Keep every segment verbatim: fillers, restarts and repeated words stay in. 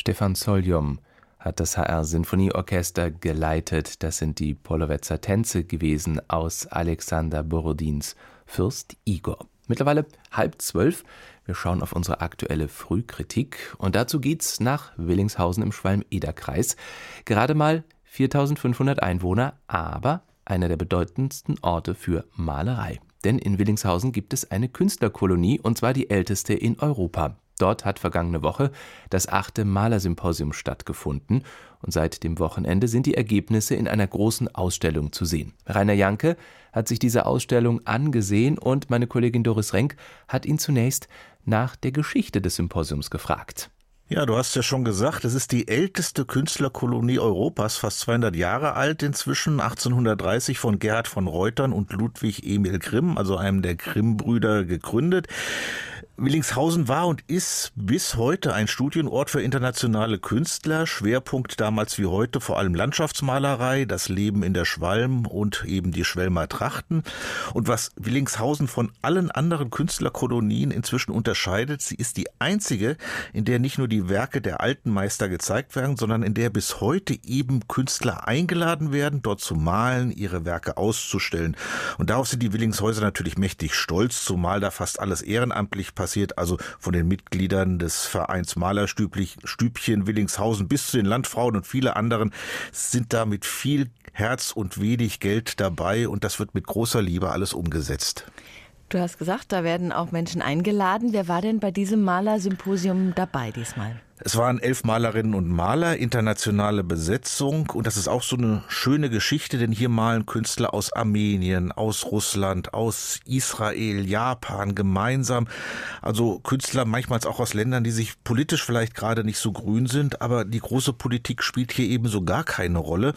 Stefan Soljom hat das H R-Sinfonieorchester geleitet. Das sind die Polowezer Tänze gewesen aus Alexander Borodins Fürst Igor. Mittlerweile halb zwölf. Wir schauen auf unsere aktuelle Frühkritik. Und dazu geht's nach Willingshausen im Schwalm-Eder-Kreis. Gerade mal viertausendfünfhundert Einwohner, aber einer der bedeutendsten Orte für Malerei. Denn in Willingshausen gibt es eine Künstlerkolonie, und zwar die älteste in Europa. Dort hat vergangene Woche das achte Malersymposium stattgefunden, und seit dem Wochenende sind die Ergebnisse in einer großen Ausstellung zu sehen. Rainer Janke hat sich diese Ausstellung angesehen, und meine Kollegin Doris Renk hat ihn zunächst nach der Geschichte des Symposiums gefragt. Ja, du hast ja schon gesagt, es ist die älteste Künstlerkolonie Europas, fast zweihundert Jahre alt inzwischen, achtzehnhundertdreißig von Gerhard von Reutern und Ludwig Emil Grimm, also einem der Grimm-Brüder, gegründet. Willingshausen war und ist bis heute ein Studienort für internationale Künstler. Schwerpunkt damals wie heute vor allem Landschaftsmalerei, das Leben in der Schwalm und eben die Schwelmer Trachten. Und was Willingshausen von allen anderen Künstlerkolonien inzwischen unterscheidet, sie ist die einzige, in der nicht nur die Werke der alten Meister gezeigt werden, sondern in der bis heute eben Künstler eingeladen werden, dort zu malen, ihre Werke auszustellen. Und darauf sind die Willingshäuser natürlich mächtig stolz, zumal da fast alles ehrenamtlich passiert. Passiert also von den Mitgliedern des Vereins Malerstübchen Willingshausen bis zu den Landfrauen und viele anderen sind da mit viel Herz und wenig Geld dabei, und das wird mit großer Liebe alles umgesetzt. Du hast gesagt, da werden auch Menschen eingeladen. Wer war denn bei diesem Malersymposium dabei diesmal? Es waren elf Malerinnen und Maler, internationale Besetzung, und das ist auch so eine schöne Geschichte, denn hier malen Künstler aus Armenien, aus Russland, aus Israel, Japan gemeinsam. Also Künstler manchmal auch aus Ländern, die sich politisch vielleicht gerade nicht so grün sind, aber die große Politik spielt hier ebenso gar keine Rolle.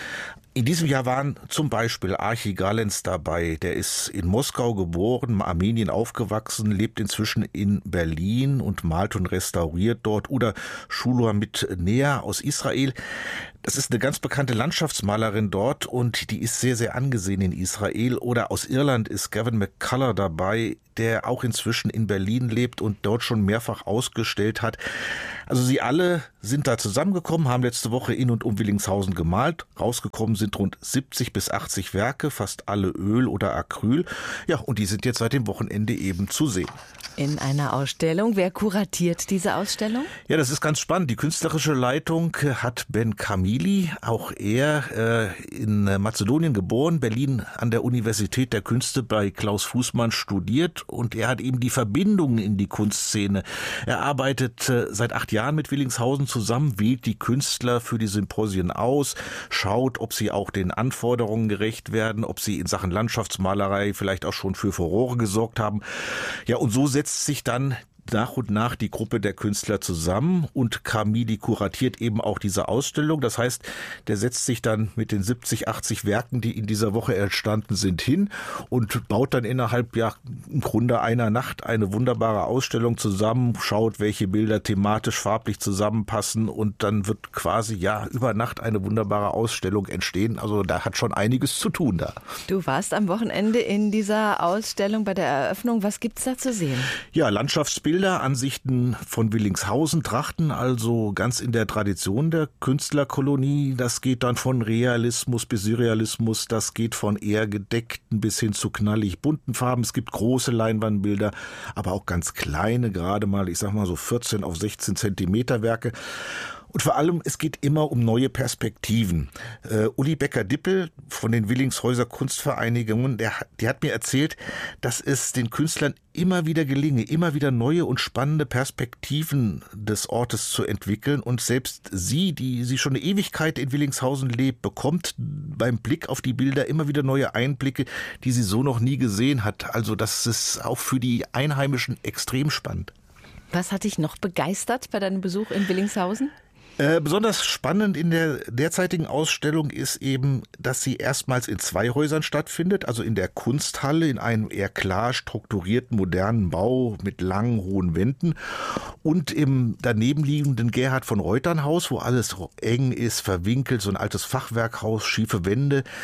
In diesem Jahr waren zum Beispiel Archie Galens dabei. Der ist in Moskau geboren, Armenien aufgewachsen, lebt inzwischen in Berlin und malt und restauriert dort. Oder Shulua mit Nea aus Israel. Das ist eine ganz bekannte Landschaftsmalerin dort, und die ist sehr, sehr angesehen in Israel. Oder aus Irland ist Gavin McCullough dabei, der auch inzwischen in Berlin lebt und dort schon mehrfach ausgestellt hat. Also sie alle sind da zusammengekommen, haben letzte Woche in und um Willingshausen gemalt. Rausgekommen sind rund siebzig bis achtzig Werke, fast alle Öl oder Acryl. Ja, und die sind jetzt seit dem Wochenende eben zu sehen. In einer Ausstellung. Wer kuratiert diese Ausstellung? Ja, das ist ganz spannend. Die künstlerische Leitung hat Ben Kamili, auch er äh, in Mazedonien geboren, Berlin an der Universität der Künste bei Klaus Fußmann studiert, und er hat eben die Verbindungen in die Kunstszene. Er arbeitet äh, seit acht Jahren mit Willingshausen zusammen, wählt die Künstler für die Symposien aus, schaut, ob sie auch den Anforderungen gerecht werden, ob sie in Sachen Landschaftsmalerei vielleicht auch schon für Furore gesorgt haben. Ja, und so setzt sich dann nach und nach die Gruppe der Künstler zusammen, und Kamili kuratiert eben auch diese Ausstellung. Das heißt, der setzt sich dann mit den siebzig, achtzig Werken, die in dieser Woche entstanden sind, hin und baut dann innerhalb, ja, im Grunde einer Nacht eine wunderbare Ausstellung zusammen, schaut, welche Bilder thematisch, farblich zusammenpassen, und dann wird quasi, ja, über Nacht eine wunderbare Ausstellung entstehen. Also da hat schon einiges zu tun da. Du warst am Wochenende in dieser Ausstellung bei der Eröffnung. Was gibt's da zu sehen? Ja, Landschaftsbilder. Bilder, Ansichten von Willingshausen, Trachten, also ganz in der Tradition der Künstlerkolonie. Das geht dann von Realismus bis Surrealismus, das geht von eher gedeckten bis hin zu knallig bunten Farben. Es gibt große Leinwandbilder, aber auch ganz kleine, gerade mal, ich sag mal so vierzehn auf sechzehn Zentimeter Werke. Und vor allem, es geht immer um neue Perspektiven. Äh, Uli Becker-Dippel von den Willingshäuser Kunstvereinigungen, der, der hat mir erzählt, dass es den Künstlern immer wieder gelinge, immer wieder neue und spannende Perspektiven des Ortes zu entwickeln. Und selbst sie, die sie schon eine Ewigkeit in Willingshausen lebt, bekommt beim Blick auf die Bilder immer wieder neue Einblicke, die sie so noch nie gesehen hat. Also das ist auch für die Einheimischen extrem spannend. Was hat dich noch begeistert bei deinem Besuch in Willingshausen? Äh, besonders spannend in der derzeitigen Ausstellung ist eben, dass sie erstmals in zwei Häusern stattfindet, also in der Kunsthalle, in einem eher klar strukturierten, modernen Bau mit langen, hohen Wänden, und im danebenliegenden Gerhard von Reutern Haus, wo alles eng ist, verwinkelt, so ein altes Fachwerkhaus, schiefe Wände.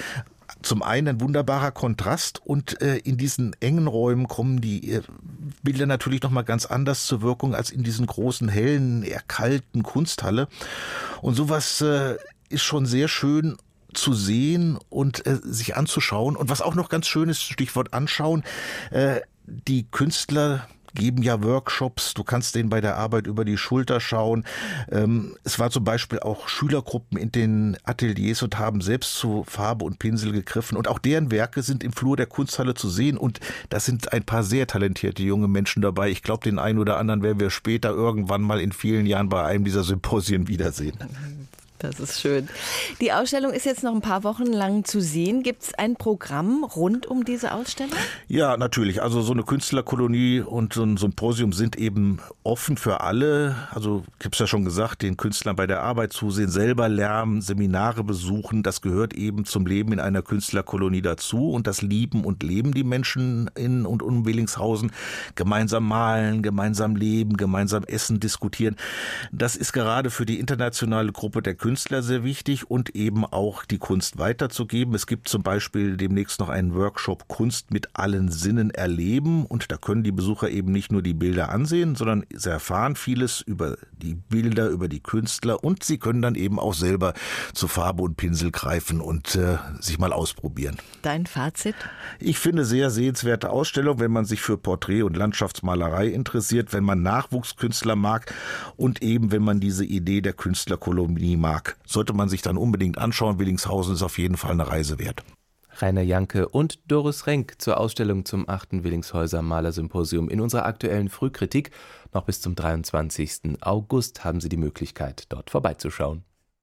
zum einen ein wunderbarer Kontrast und äh, in diesen engen Räumen kommen die äh, Bilder natürlich nochmal ganz anders zur Wirkung als in diesen großen, hellen, eher kalten Kunsthalle. Und sowas äh, ist schon sehr schön zu sehen und äh, sich anzuschauen. Und was auch noch ganz schön ist, Stichwort anschauen, äh, die Künstler geben ja Workshops, du kannst denen bei der Arbeit über die Schulter schauen. Ähm, es war zum Beispiel auch Schülergruppen in den Ateliers und haben selbst zu Farbe und Pinsel gegriffen. Und auch deren Werke sind im Flur der Kunsthalle zu sehen. Und da sind ein paar sehr talentierte junge Menschen dabei. Ich glaube, den einen oder anderen werden wir später irgendwann mal in vielen Jahren bei einem dieser Symposien wiedersehen. Das ist schön. Die Ausstellung ist jetzt noch ein paar Wochen lang zu sehen. Gibt es ein Programm rund um diese Ausstellung? Ja, natürlich. Also so eine Künstlerkolonie und so ein Symposium sind eben offen für alle. Also ich habe es ja schon gesagt, den Künstlern bei der Arbeit zusehen, selber lernen, Seminare besuchen. Das gehört eben zum Leben in einer Künstlerkolonie dazu. Und das lieben und leben die Menschen in und um Willingshausen. Gemeinsam malen, gemeinsam leben, gemeinsam essen, diskutieren. Das ist gerade für die internationale Gruppe der Künstler Künstler sehr wichtig und eben auch die Kunst weiterzugeben. Es gibt zum Beispiel demnächst noch einen Workshop Kunst mit allen Sinnen erleben und da können die Besucher eben nicht nur die Bilder ansehen, sondern sie erfahren vieles über die Bilder, über die Künstler und sie können dann eben auch selber zu Farbe und Pinsel greifen und äh, sich mal ausprobieren. Dein Fazit? Ich finde sehr sehenswerte Ausstellung, wenn man sich für Porträt- und Landschaftsmalerei interessiert, wenn man Nachwuchskünstler mag und eben wenn man diese Idee der Künstlerkolonie mag. Sollte man sich dann unbedingt anschauen. Willingshausen ist auf jeden Fall eine Reise wert. Rainer Janke und Doris Renk zur Ausstellung zum achten Willingshäuser Malersymposium in unserer aktuellen Frühkritik. Noch bis zum dreiundzwanzigsten August haben Sie die Möglichkeit, dort vorbeizuschauen.